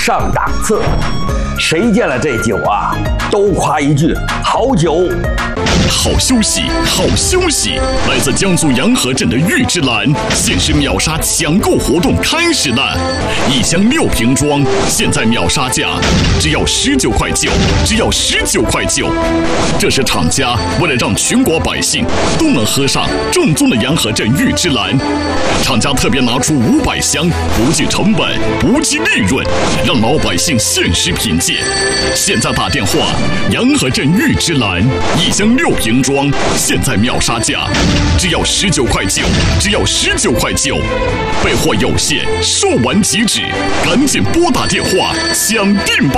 上档次。谁见了这酒啊，都夸一句好酒。 好消息，好消息！来自江苏洋河镇的玉芝兰限时秒杀抢购活动开始了，1箱6瓶装，现在秒杀价只要19块9，只要19块9。这是厂家为了让全国百姓都能喝上正宗的洋河镇玉芝兰，厂家特别拿出500箱，不计成本，不计利润，让老百姓限时品鉴。现在打电话，洋河镇玉芝兰1箱6瓶装，现在秒杀价只要19块9，只要19块9。备货有限，售完即止，赶紧拨打电话抢订吧！